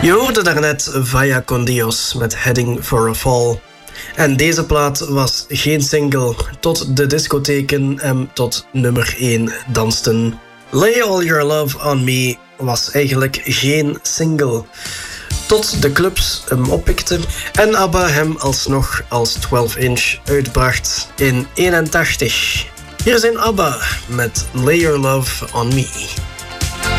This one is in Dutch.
Je hoorde daarnet Vaya con Dios met Heading for a Fall. En deze plaat was geen single tot de discotheken hem tot nummer 1 dansten. Lay All Your Love On Me was eigenlijk geen single tot de clubs hem oppikten en ABBA hem alsnog als 12-inch uitbracht in 81. Hier zijn ABBA met Lay Your Love On Me.